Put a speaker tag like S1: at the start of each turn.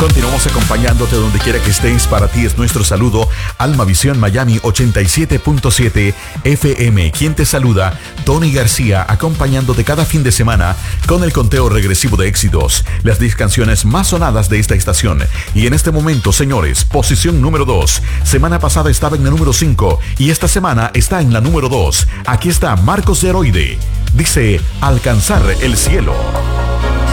S1: Continuamos acompañándote donde quiera que estés. Para ti es nuestro saludo. Alma Visión Miami 87.7 FM. Quien te saluda, Tony García, acompañándote cada fin de semana con el conteo regresivo de éxitos. Las 10 canciones más sonadas de esta estación. Y en este momento, señores, posición número 2. Semana pasada estaba en la número 5 y esta semana está en la número 2. Aquí está Marcos Heroide. Dice, Alcanzar el cielo.